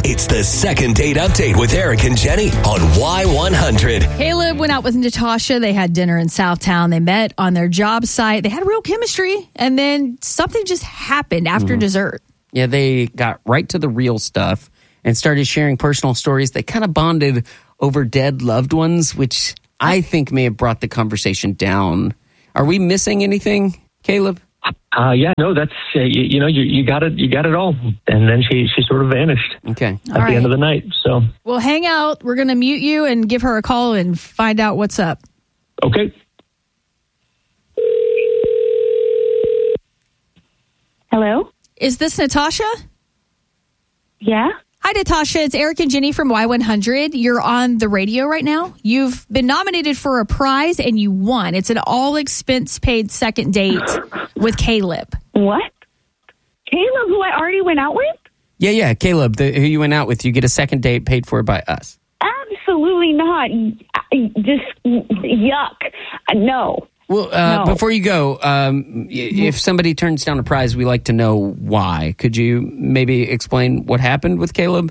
It's the Second Date Update with Eric and Jenny on Y100. Caleb went out with Natasha. They had dinner in Southtown. They met on their job site. They had real chemistry. And then something just happened after dessert. Yeah, they got right to the real stuff and started sharing personal stories. They kind of bonded over dead loved ones, which I think may have brought the conversation down. Are we missing anything, Caleb? Yeah, no, that's, you got it all. And then she sort of vanished at the end of the night. So we'll hang out. We're going to mute you and give her a call and find out what's up. Okay. Hello? Is this Natasha? Yeah? Hi, Natasha. It's Eric and Jenny from Y100. You're on the radio right now. You've been nominated for a prize and you won. It's an all-expense-paid second date with Caleb. What? Caleb, who I already went out with? Yeah, Caleb, who you went out with. You get a second date paid for by us. Absolutely not. Just yuck. No. Well, No. Before you go, if somebody turns down a prize, we like to know why. Could you maybe explain what happened with Caleb?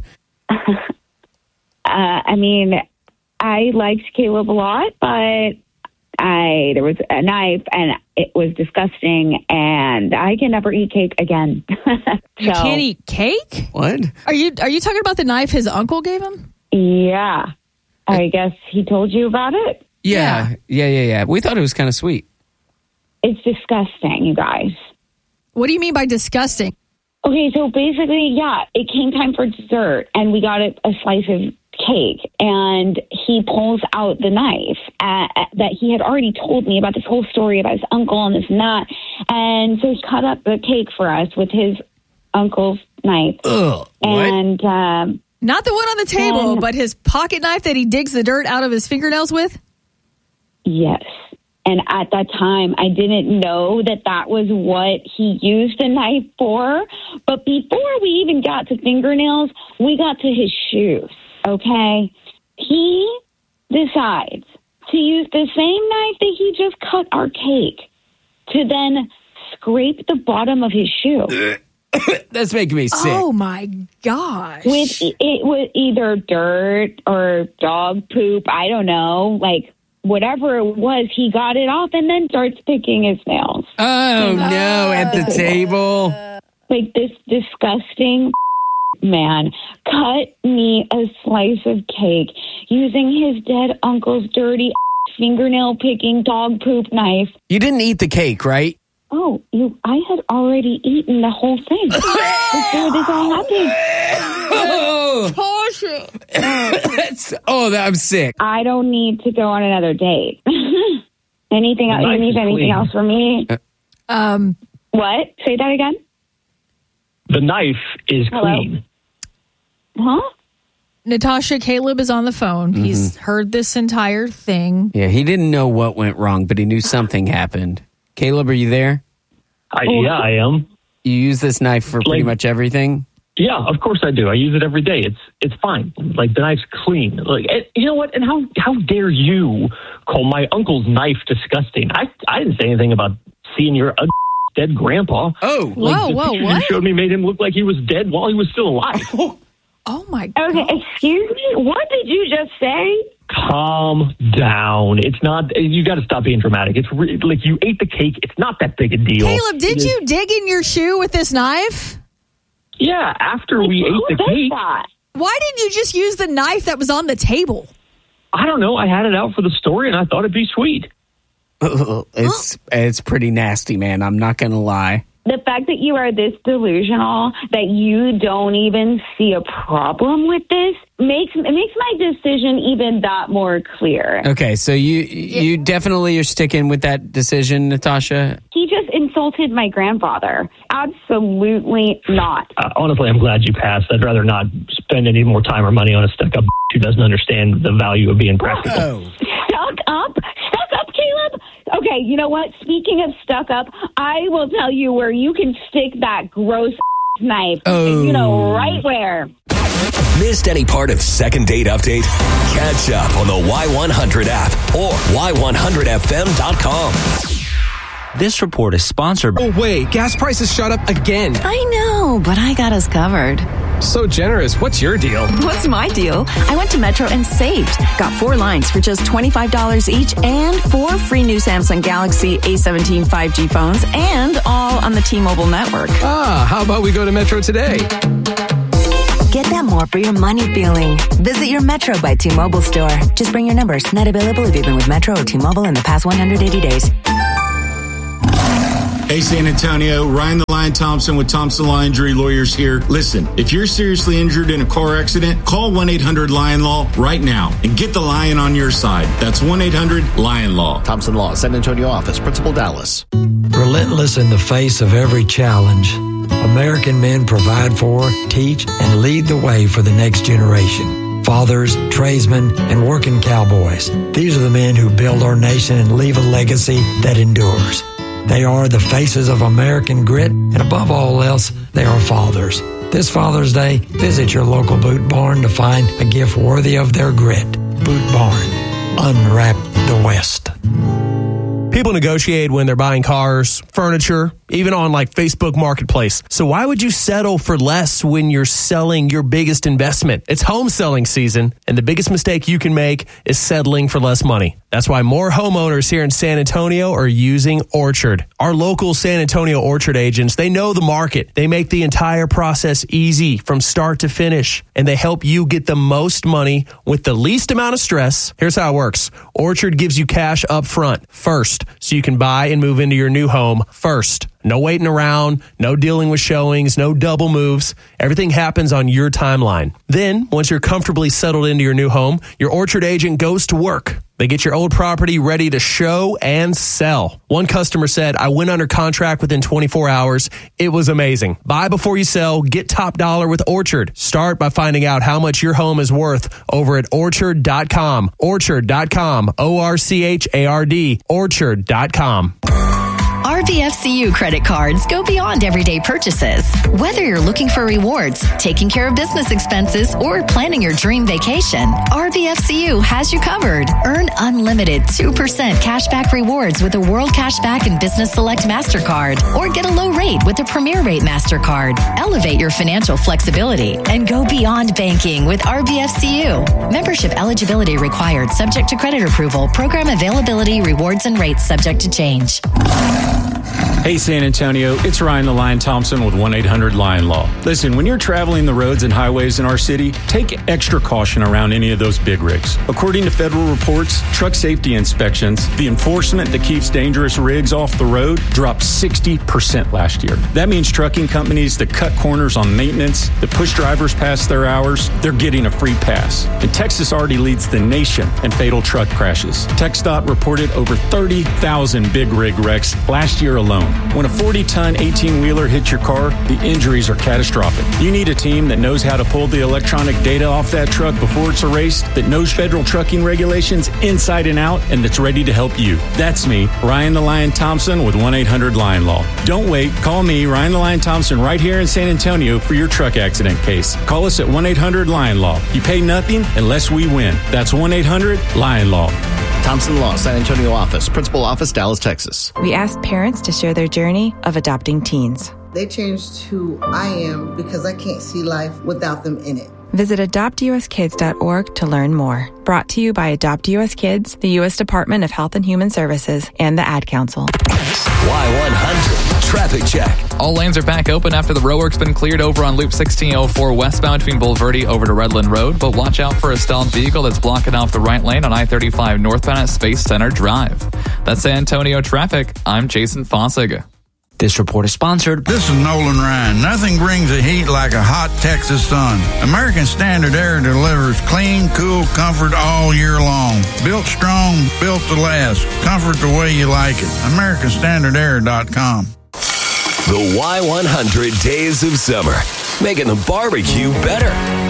I mean, I liked Caleb a lot, but there was a knife and it was disgusting and I can never eat cake again. You can't eat cake? What? Are you talking about the knife his uncle gave him? Yeah. I guess he told you about it. Yeah. We thought it was kind of sweet. It's disgusting, you guys. What do you mean by disgusting? Okay, so basically, it came time for dessert, and we got a slice of cake, and he pulls out the knife that he had already told me about this whole story about his uncle and this and that, and so he cut up the cake for us with his uncle's knife. Ugh, and not the one on the table, but his pocket knife that he digs the dirt out of his fingernails with? Yes. And at that time, I didn't know that was what he used the knife for. But before we even got to fingernails, we got to his shoes, okay? He decides to use the same knife that he just cut our cake to then scrape the bottom of his shoe. That's making me sick. Oh, my gosh. It was either dirt or dog poop. I don't know. Like, whatever it was, he got it off and then starts picking his nails. Oh, no, at the table. Like this disgusting man cut me a slice of cake using his dead uncle's dirty fingernail picking dog poop knife. You didn't eat the cake, right? Oh, I had already eaten the whole thing before this all happened. I'm sick. I don't need to go on another date. Anything else? You need anything else from me? What? Say that again? The knife is clean. Huh? Natasha, Caleb is on the phone. He's heard this entire thing. Yeah, he didn't know what went wrong, but he knew something happened. Caleb, are you there? Yeah, I am. You use this knife for pretty much everything? Yeah, of course I do. I use it every day. It's fine. Like, the knife's clean. Like, you know what? And how dare you call my uncle's knife disgusting? I didn't say anything about seeing your dead grandpa. Oh, whoa, what? What? You showed me made him look like he was dead while he was still alive. Oh, my God. Okay, excuse me? What did you just say? Calm down. It's not, you got to stop being dramatic. It's like, you ate the cake. It's not that big a deal. Caleb, did you dig in your shoe with this knife? Yeah, after we ate the cake. Why didn't you just use the knife that was on the table? I don't know. I had it out for the story and I thought it'd be sweet. It's pretty nasty, man. I'm not going to lie. The fact that you are this delusional, that you don't even see a problem with this, makes my decision even that more clear. Okay, so you definitely are sticking with that decision, Natasha? He just insulted my grandfather. Absolutely not. Honestly, I'm glad you passed. I'd rather not spend any more time or money on a stuck-up who doesn't understand the value of being practical. Oh. Stuck up, Caleb? Okay, you know what? Speaking of stuck up, I will tell you where you can stick that gross knife. Oh. You know right where. Missed any part of Second Date Update? Catch up on the Y100 app or y100fm.com. This report is sponsored by... Oh, wait, gas prices shot up again. I know, but I got us covered. so generous. What's your deal? What's my deal? I went to Metro and saved. Got 4 lines for just $25 each and 4 free new Samsung Galaxy A17 5G phones, and all on the T-Mobile network. How about we go to Metro today? Get that more for your money feeling. Visit your Metro by T-Mobile store. Just bring your numbers. Not available if you've been with Metro or T-Mobile in the past 180 days. Hey, San Antonio, Ryan the Lion Thompson with Thompson Law Injury Lawyers here. Listen, if you're seriously injured in a car accident, call 1-800-LION-LAW right now and get the lion on your side. That's 1-800-LION-LAW. Thompson Law, San Antonio office, Principal Dallas. Relentless in the face of every challenge, American men provide for, teach, and lead the way for the next generation. Fathers, tradesmen, and working cowboys. These are the men who build our nation and leave a legacy that endures. They are the faces of American grit, and above all else, they are fathers. This Father's Day, visit your local Boot Barn to find a gift worthy of their grit. Boot Barn. Unwrap the West. People negotiate when they're buying cars, furniture, even on like Facebook Marketplace. So why would you settle for less when you're selling your biggest investment? It's home selling season, and the biggest mistake you can make is settling for less money. That's why more homeowners here in San Antonio are using Orchard. Our local San Antonio Orchard agents, they know the market. They make the entire process easy from start to finish, and they help you get the most money with the least amount of stress. Here's how it works. Orchard gives you cash up front first, so you can buy and move into your new home first. No waiting around, no dealing with showings, no double moves. Everything happens on your timeline. Then, once you're comfortably settled into your new home, your Orchard agent goes to work. They get your old property ready to show and sell. One customer said, I went under contract within 24 hours. It was amazing. Buy before you sell. Get top dollar with Orchard. Start by finding out how much your home is worth over at Orchard.com. Orchard.com. ORCHARD. Orchard.com. RBFCU credit cards go beyond everyday purchases. Whether you're looking for rewards, taking care of business expenses, or planning your dream vacation, RBFCU has you covered. Earn unlimited 2% cashback rewards with a World Cashback and Business Select MasterCard, or get a low rate with a Premier Rate MasterCard. Elevate your financial flexibility and go beyond banking with RBFCU. Membership eligibility required, subject to credit approval. Program availability, rewards, and rates subject to change. Hey, San Antonio, it's Ryan the Lion Thompson with 1-800-LION-LAW. Listen, when you're traveling the roads and highways in our city, take extra caution around any of those big rigs. According to federal reports, truck safety inspections, the enforcement that keeps dangerous rigs off the road dropped 60% last year. That means trucking companies that cut corners on maintenance, that push drivers past their hours, they're getting a free pass. And Texas already leads the nation in fatal truck crashes. TxDOT reported over 30,000 big rig wrecks last year alone. When a 40-ton 18-wheeler hits your car, the injuries are catastrophic. You need a team that knows how to pull the electronic data off that truck before it's erased, that knows federal trucking regulations inside and out, and that's ready to help you. That's me, Ryan the Lion Thompson with 1-800-LION-LAW. Don't wait. Call me, Ryan the Lion Thompson, right here in San Antonio for your truck accident case. Call us at 1-800-LION-LAW. You pay nothing unless we win. That's 1-800-LION-LAW. Thompson Law, San Antonio office, Principal office, Dallas, Texas. We asked parents to share their journey of adopting teens. They changed who I am because I can't see life without them in it. Visit adoptuskids.org to learn more. Brought to you by Adopt US Kids, the U.S. Department of Health and Human Services, and the Ad Council. Y100 Traffic Check. All lanes are back open after the roadwork's been cleared over on Loop 1604 westbound between Boulevardy over to Redland Road, but watch out for a stalled vehicle that's blocking off the right lane on I-35 northbound at Space Center Drive. That's San Antonio traffic. I'm Jason Fossig. This report is sponsored. This is Nolan Ryan. Nothing brings the heat like a hot Texas sun. American Standard Air delivers clean, cool comfort all year long. Built strong, built to last. Comfort the way you like it. AmericanStandardAir.com. The Y100 Days of Summer, making the barbecue better.